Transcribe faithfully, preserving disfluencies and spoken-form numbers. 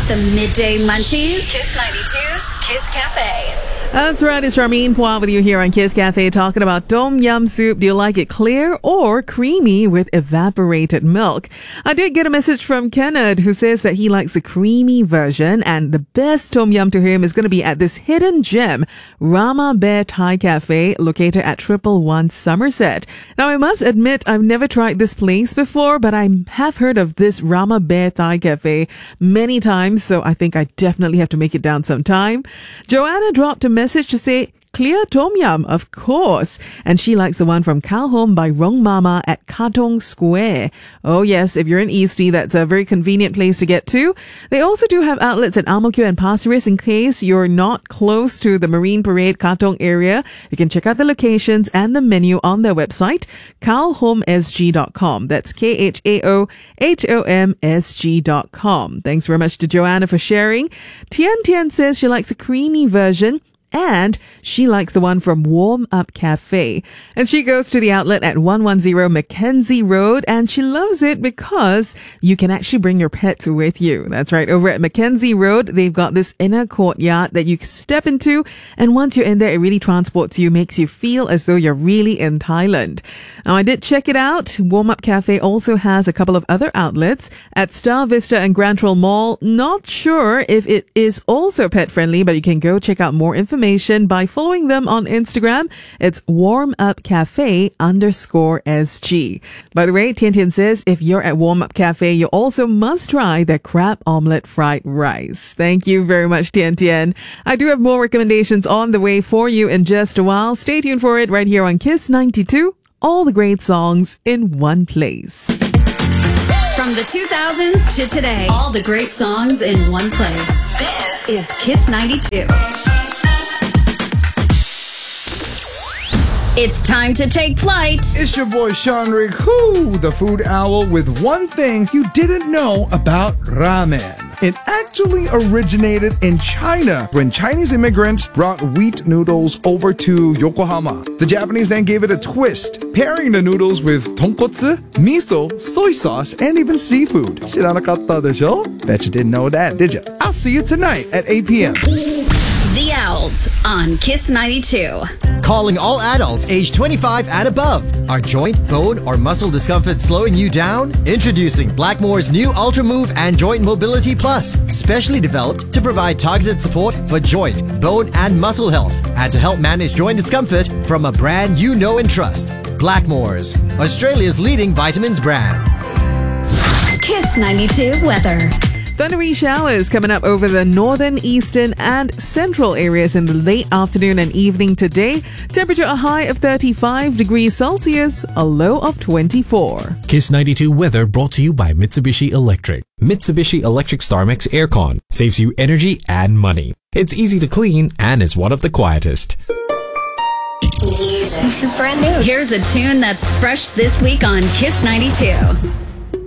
Got the midday munchies? Kiss ninety-two's Kiss Cafe. That's right, it's Charmaine Pua with you here on Kiss Cafe talking about Tom Yum soup. Do you like it clear or creamy with evaporated milk? I did get a message from Kenneth who says that he likes the creamy version and the best Tom Yum to him is going to be at this hidden gem, Rama Bear Thai Cafe, located at Triple One Somerset. Now, I must admit I've never tried this place before, but I have heard of this Rama Bear Thai Cafe many times, so I think I definitely have to make it down sometime. Joanna dropped a message message to say clear tom yum, of course. And she likes the one from Cow Home by Rong Mama at Katong Square. Oh yes, if you're in Eastie, that's a very convenient place to get to. They also do have outlets at Ang Mo Kio and Pasir Ris in case you're not close to the Marine Parade Katong area. You can check out the locations and the menu on their website, cow home s g dot com. That's K H A O H O M S G dot com. Thanks very much to Joanna for sharing. Tian Tian says she likes a creamy version, and she likes the one from Warm Up Cafe. And she goes to the outlet at one ten Mackenzie Road, and she loves it because you can actually bring your pets with you. That's right. Over at Mackenzie Road, they've got this inner courtyard that you step into, and once you're in there, it really transports you, makes you feel as though you're really in Thailand. Now, I did check it out. Warm Up Cafe also has a couple of other outlets at Star Vista and Grantrell Mall. Not sure if it is also pet friendly, but you can go check out more information by following them on Instagram. It's Warm Up Cafe underscore S G. By the way, Tian Tian says if you're at Warm Up Cafe, you also must try their crab omelette fried rice. Thank you very much, Tian Tian. I do have more recommendations on the way for you in just a while. Stay tuned for it right here on Kiss ninety-two. All the great songs in one place. From the two thousands to today, all the great songs in one place. This is Kiss ninety-two. It's time to take flight. It's your boy Sean Rick, who, the food owl, with one thing you didn't know about ramen. It actually originated in China when Chinese immigrants brought wheat noodles over to Yokohama. The Japanese then gave it a twist, pairing the noodles with tonkotsu, miso, soy sauce, and even seafood. Shiranakatta desho? Bet you didn't know that, did you? I'll see you tonight at eight p.m. The Owls on Kiss ninety-two. Calling all adults age twenty-five and above. Are joint, bone, or muscle discomfort slowing you down? Introducing Blackmore's new Ultra Move and Joint Mobility Plus, specially developed to provide targeted support for joint, bone, and muscle health, and to help manage joint discomfort from a brand you know and trust. Blackmore's, Australia's leading vitamins brand. Kiss ninety-two weather. Thundery showers coming up over the northern, eastern, and central areas in the late afternoon and evening today. Temperature a high of thirty-five degrees Celsius, a low of twenty-four. Kiss ninety-two weather brought to you by Mitsubishi Electric. Mitsubishi Electric StarMax Aircon saves you energy and money. It's easy to clean and is one of the quietest. Music. This is brand new. Here's a tune that's fresh this week on Kiss ninety-two.